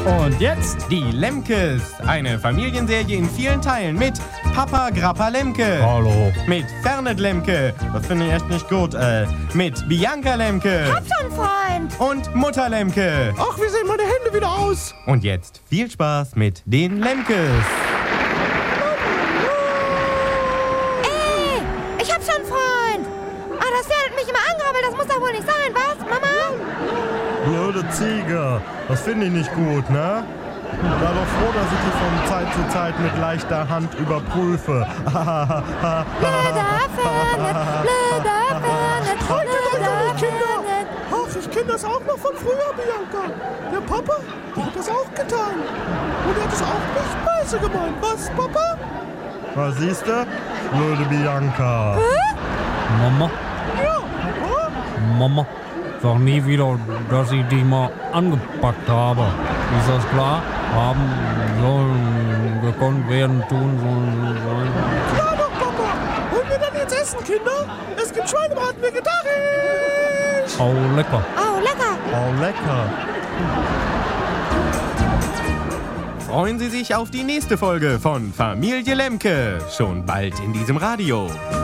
Und jetzt die Lemkes. Eine Familienserie in vielen Teilen mit Papa Grappa Lemke. Hallo. Mit Fernet Lemke. Das finde ich echt nicht gut. Mit Bianca Lemke. Hab schon Freund. Und Mutter Lemke. Ach, wie sehen meine Hände wieder aus? Und jetzt viel Spaß mit den Lemkes. Ey, ich hab schon Freund. Ah, das Pferd hat mich immer angebrabbelt. Das muss doch wohl nicht sein, was, Mama? Blöde Ziege. Das finde ich nicht gut, ne? Sei doch froh, dass ich die von Zeit zu Zeit mit leichter Hand überprüfe. Blöder Fernet, blöder Fernet, blöder Fernet. Ach, ich kenne das auch noch von früher, Bianca. Der Papa, der hat das auch getan. Und er hat es auch nicht böse gemeint. Was, Papa? Was siehst du? Blöde Bianca. Mama, Ja, Papa? Mama, sag nie wieder, dass ich dich mal angepackt habe. Ist das klar? Haben sollen, gekonnt werden, tun sollen. Klar doch, Papa. Holen wir dann jetzt Essen, Kinder? Es gibt Schweinebraten vegetarisch. Oh, lecker. Oh, lecker. Oh, lecker. Freuen Sie sich auf die nächste Folge von Familie Lemke. Schon bald in diesem Radio.